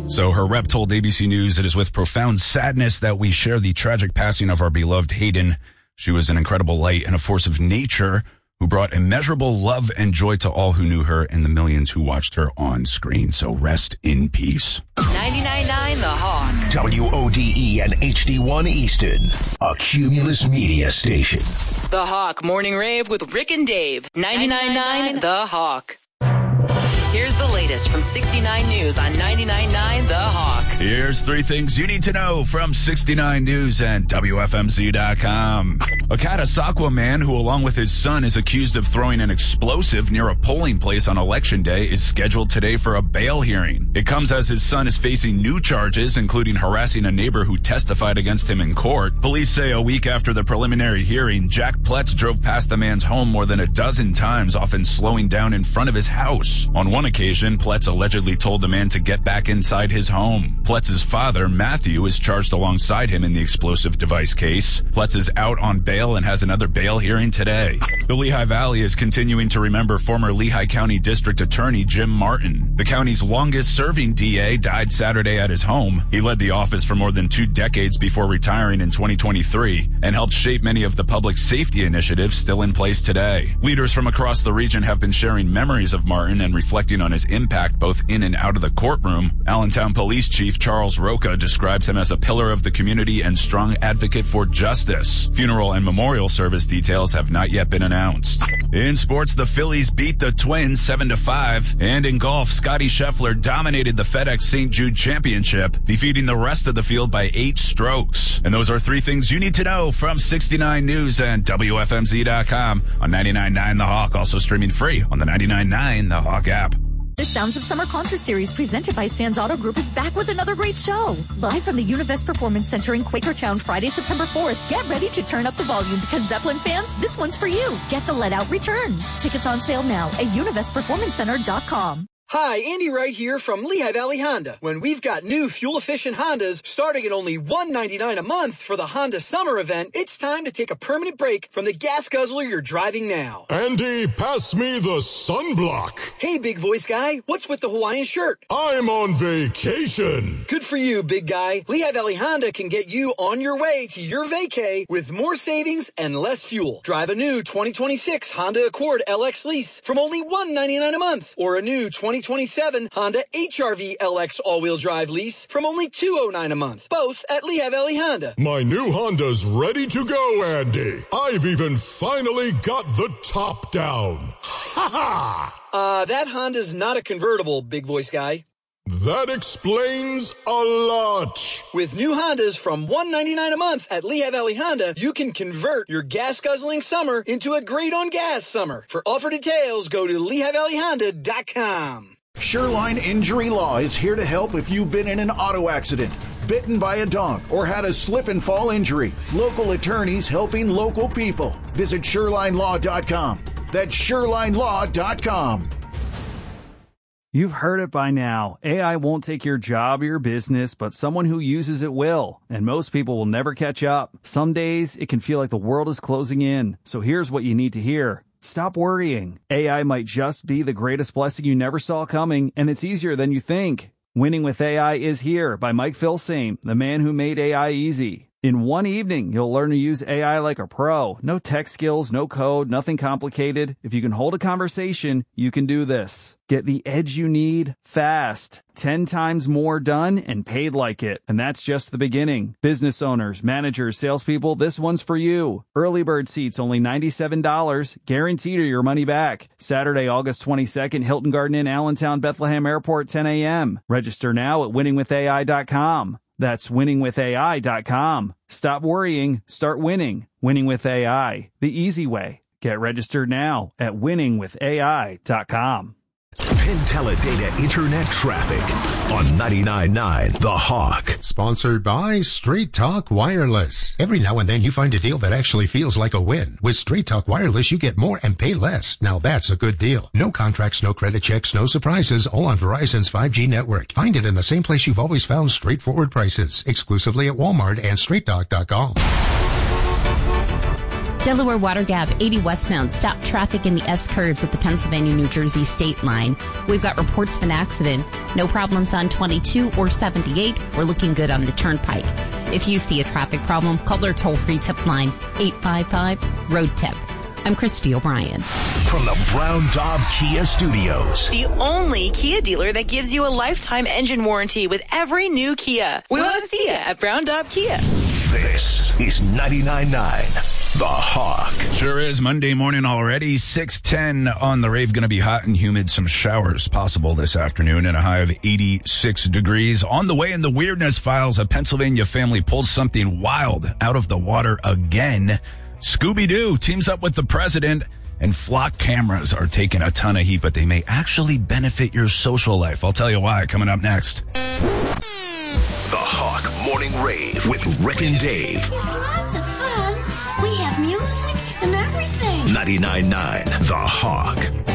So her rep told ABC News, "It is with profound sadness that we share the tragic passing of our beloved Hayden. She was an incredible light and a force of nature who brought immeasurable love and joy to all who knew her and the millions who watched her on screen. So rest in peace." 99.9 The Hawk. WODE and HD1 Easton, a Cumulus Media station. The Hawk Morning Rave with Rick and Dave. 99.9 The Hawk. Here's the latest from 69 News on 99.9 The Hawk. Here's 3 things you need to know from 69 News and WFMZ.com. A Catasauqua man who, along with his son, is accused of throwing an explosive near a polling place on Election Day is scheduled today for a bail hearing. It comes as his son is facing new charges, including harassing a neighbor who testified against him in court. Police say a week after the preliminary hearing, Jack Pletz drove past the man's home more than a dozen times, often slowing down in front of his house. On one occasion, Pletz allegedly told the man to get back inside his home. Pletz's father, Matthew, is charged alongside him in the explosive device case. Pletz is out on bail and has another bail hearing today. The Lehigh Valley is continuing to remember former Lehigh County District Attorney Jim Martin. The county's longest-serving DA died Saturday at his home. He led the office for more than 2 decades before retiring in 2023 and helped shape many of the public safety initiatives still in place today. Leaders from across the region have been sharing memories of Martin and reflecting on his impact both in and out of the courtroom. Allentown Police Chief Charles Roca describes him as a pillar of the community and strong advocate for justice. Funeral and memorial service details have not yet been announced. In sports, the Phillies beat the Twins 7-5, and in golf, Scottie Scheffler dominated the FedEx St. Jude Championship, defeating the rest of the field by 8 strokes. And those are 3 things you need to know from 69 News and WFMZ.com on 99.9 The Hawk, also streaming free on the 99.9 The Hawk app. The Sounds of Summer concert series presented by Sands Auto Group is back with another great show. Live from the Univest Performance Center in Quakertown Friday, September 4th. Get ready to turn up the volume because Zeppelin fans, this one's for you. Get the Let Out returns. Tickets on sale now at UnivestPerformanceCenter.com. Hi, Andy Wright here from Lehigh Valley Honda. When we've got new fuel-efficient Hondas starting at only $199 a month for the Honda Summer event, it's time to take a permanent break from the gas guzzler you're driving now. Andy, pass me the sunblock. Hey, big voice guy, what's with the Hawaiian shirt? I'm on vacation. Good for you, big guy. Lehigh Valley Honda can get you on your way to your vacay with more savings and less fuel. Drive a new 2026 Honda Accord LX lease from only $199 a month, or a new 2027 Honda HR-V LX all-wheel drive lease from only $209 a month, both at Lehigh Valley Honda. My new Honda's ready to go, Andy. I've even finally got the top down. Ha ha! That Honda's not a convertible, big voice guy. That explains a lot. With new Hondas from $199 a month at Lehigh Valley Honda, you can convert your gas-guzzling summer into a great-on-gas summer. For offer details, go to LehighValleyHonda.com. Shoreline Injury Law is here to help if you've been in an auto accident, bitten by a dog, or had a slip and fall injury. Local attorneys helping local people. Visit ShorelineLaw.com. That's ShorelineLaw.com. You've heard it by now. AI won't take your job or your business, but someone who uses it will. And most people will never catch up. Some days, it can feel like the world is closing in. So here's what you need to hear. Stop worrying. AI might just be the greatest blessing you never saw coming, and it's easier than you think. Winning with AI is here by Mike Filsame, the man who made AI easy. In one evening, you'll learn to use AI like a pro. No tech skills, no code, nothing complicated. If you can hold a conversation, you can do this. Get the edge you need fast. 10 times more done and paid like it. And that's just the beginning. Business owners, managers, salespeople, this one's for you. Early bird seats only $97. Guaranteed or your money back. Saturday, August 22nd, Hilton Garden Inn, Allentown, Bethlehem Airport, 10 a.m. Register now at winningwithai.com. That's winningwithai.com. Stop worrying. Start winning. Winning with AI. The easy way. Get registered now at winningwithai.com. Penteledata Internet Traffic on 99.9 The Hawk. Sponsored by Straight Talk Wireless. Every now and then you find a deal that actually feels like a win. With Straight Talk Wireless, you get more and pay less. Now that's a good deal. No contracts, no credit checks, no surprises, all on Verizon's 5G network. Find it in the same place you've always found straightforward prices. Exclusively at Walmart and StraightTalk.com. Delaware Water Gap 80 westbound. Stop traffic in the S-curves at the Pennsylvania-New Jersey state line. We've got reports of an accident. No problems on 22 or 78. We're looking good on the Turnpike. If you see a traffic problem, call our toll-free tip line, 855-ROAD-TIP. I'm Christy O'Brien. From the Brown Daub Kia Studios. The only Kia dealer that gives you a lifetime engine warranty with every new Kia. We want to see you at Brown Daub Kia. This is 99.9 The Hawk. Sure is. Monday morning already. 6:10 on the rave. Going to be hot and humid. Some showers possible this afternoon and a high of 86 degrees. On the way in the weirdness files, a Pennsylvania family pulled something wild out of the water again. Scooby-Doo teams up with the president, and flock cameras are taking a ton of heat, but they may actually benefit your social life. I'll tell you why coming up next. The Hawk Morning Rave with Rick and Dave. It's lots of fun. We have music and everything. 99.9 The Hawk.